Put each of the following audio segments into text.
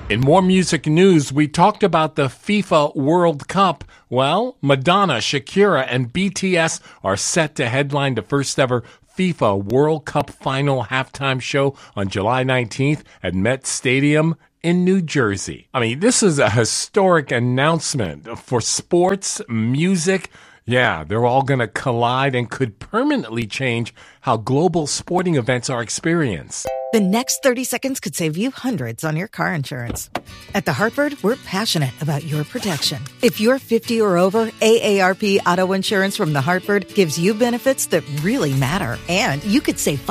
In more music news, we talked about the FIFA World Cup. Well, Madonna, Shakira, and BTS are set to headline the first ever FIFA World Cup final halftime show on July 19th at Met Stadium in New Jersey. I mean, this is a historic announcement for sports, music. Yeah, they're all going to collide and could permanently change how global sporting events are experienced. The next 30 seconds could save you hundreds on your car insurance. At The Hartford, we're passionate about your protection. If you're 50 or over, AARP Auto Insurance from The Hartford gives you benefits that really matter. And you could save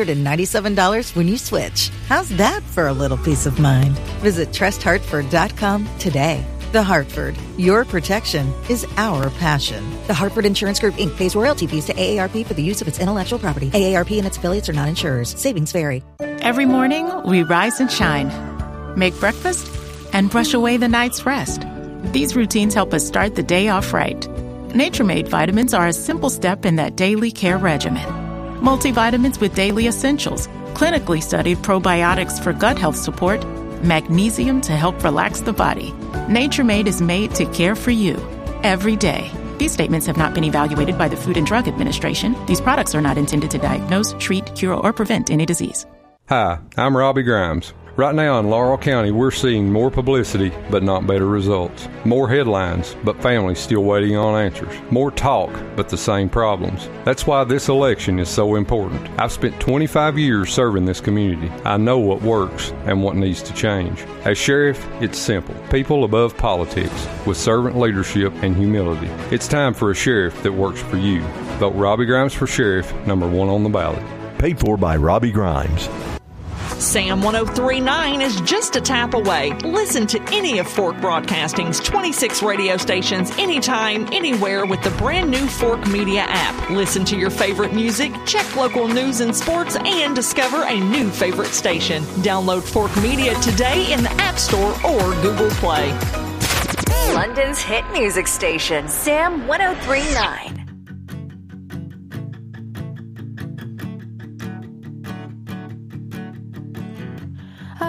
$597 when you switch. How's that for a little peace of mind? Visit trusthartford.com today. The Hartford, your protection is our passion. The Hartford Insurance Group, Inc. pays royalty fees to AARP for the use of its intellectual property. AARP and its affiliates are not insurers. Savings vary. Every morning, we rise and shine, make breakfast, and brush away the night's rest. These routines help us start the day off right. Nature-Made vitamins are a simple step in that daily care regimen. Multivitamins with daily essentials, clinically studied probiotics for gut health support, magnesium to help relax the body. Nature-Made is made to care for you every day. These statements have not been evaluated by the Food and Drug Administration. These products are not intended to diagnose, treat, cure, or prevent any disease. Hi, I'm Robbie Grimes. Right now in Laurel County, we're seeing more publicity, but not better results. More headlines, but families still waiting on answers. More talk, but the same problems. That's why this election is so important. I've spent 25 years serving this community. I know what works and what needs to change. As sheriff, it's simple. People above politics, with servant leadership and humility. It's time for a sheriff that works for you. Vote Robbie Grimes for sheriff, number 1 on the ballot. Paid for by Robbie Grimes. Sam 103.9 is just a tap away. Listen to any of Fork Broadcasting's 26 radio stations anytime, anywhere with the brand new Fork Media app. Listen to your favorite music, check local news and sports, and discover a new favorite station. Download Fork Media today in the App Store or Google Play. London's hit music station, Sam 103.9.